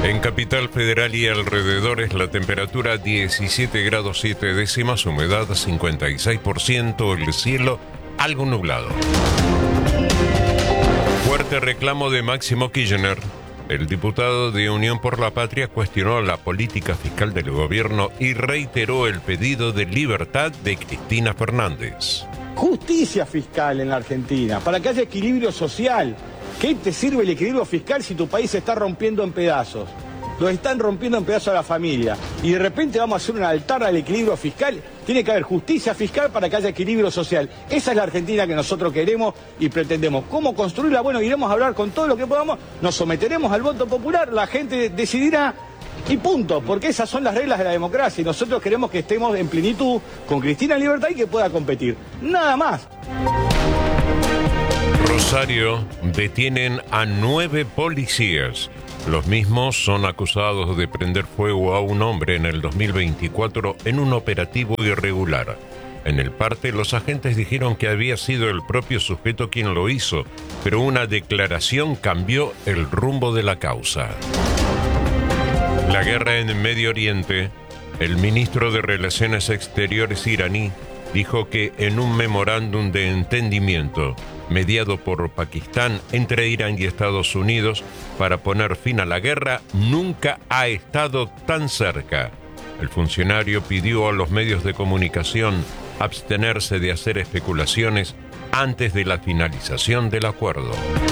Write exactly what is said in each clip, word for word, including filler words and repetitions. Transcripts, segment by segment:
En Capital Federal y alrededores la temperatura diecisiete grados siete décimas, humedad cincuenta y seis por ciento, el cielo algo nublado. Fuerte reclamo de Máximo Kirchner. El diputado de Unión por la Patria cuestionó la política fiscal del gobierno y reiteró el pedido de libertad de Cristina Fernández. Justicia fiscal en la Argentina, para que haya equilibrio social. ¿Qué te sirve el equilibrio fiscal si tu país se está rompiendo en pedazos? Lo están rompiendo en pedazos a la familia. Y de repente vamos a hacer un altar al equilibrio fiscal. Tiene que haber justicia fiscal para que haya equilibrio social. Esa es la Argentina que nosotros queremos y pretendemos. ¿Cómo construirla? Bueno, iremos a hablar con todo lo que podamos. Nos someteremos al voto popular. La gente decidirá y punto. Porque esas son las reglas de la democracia. Y nosotros queremos que estemos en plenitud con Cristina en libertad y que pueda competir. Nada más. Rosario, detienen a nueve policías. Los mismos son acusados de prender fuego a un hombre en el dos mil veinticuatro en un operativo irregular. En el parte, los agentes dijeron que había sido el propio sujeto quien lo hizo, pero una declaración cambió el rumbo de la causa. La guerra en Medio Oriente. El ministro de Relaciones Exteriores iraní dijo que en un memorándum de entendimiento mediado por Pakistán entre Irán y Estados Unidos para poner fin a la guerra, nunca ha estado tan cerca. El funcionario pidió a los medios de comunicación abstenerse de hacer especulaciones antes de la finalización del acuerdo.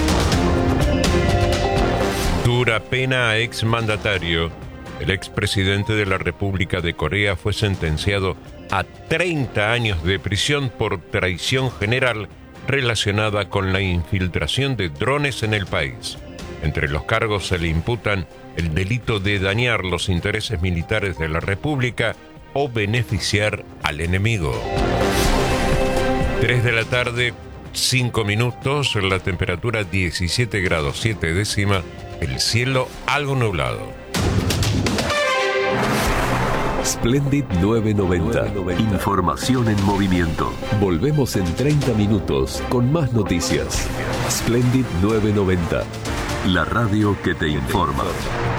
Dura pena a exmandatario. El expresidente de la República de Corea fue sentenciado a treinta años de prisión por traición general relacionada con la infiltración de drones en el país. Entre los cargos se le imputan el delito de dañar los intereses militares de la República o beneficiar al enemigo. tres de la tarde, cinco minutos, la temperatura diecisiete grados siete décimas, el cielo algo nublado. Splendid novecientos noventa. Información en movimiento. Volvemos en treinta minutos con más noticias. Splendid novecientos noventa. La radio que te informa.